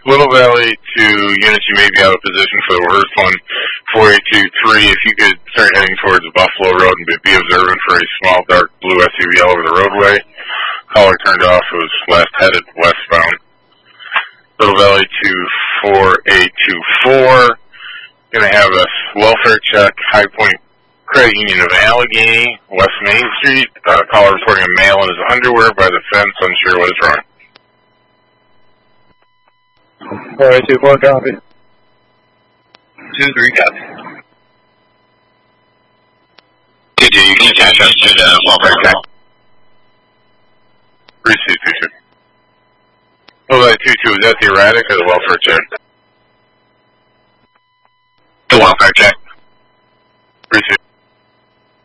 Little Valley to units, you may be out of position for the reverse one. 4823, if you could start heading towards Buffalo Road and be observant for a small dark blue SUV all over the roadway. Caller turned off, it was last headed westbound. Little Valley to 4824. Going to have a welfare check, High Point Credit Union of Allegheny, West Main Street. Caller reporting a male in his underwear by the fence, unsure what is wrong. 4824, copy. 2-3, copy. 2-2, you can attach us to the welfare check. Receive, 2-2. Little Valley 2-2, is that the erratic or the welfare check? The welfare check. Receive.